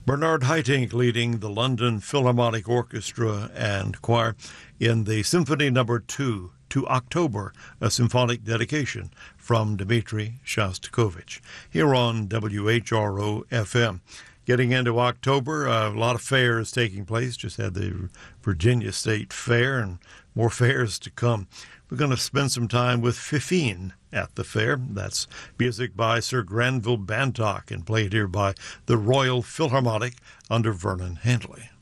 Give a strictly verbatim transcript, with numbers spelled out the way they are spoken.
Bernard Haitink leading the London Philharmonic Orchestra and Choir in the Symphony Number Two to October, a symphonic dedication from Dmitri Shostakovich, here on W H R O F M. Getting into October, a lot of fairs taking place. Just had the Virginia State Fair and more fairs to come. We're going to spend some time with Fifine at the fair. That's music by Sir Granville Bantock and played here by the Royal Philharmonic under Vernon Handley.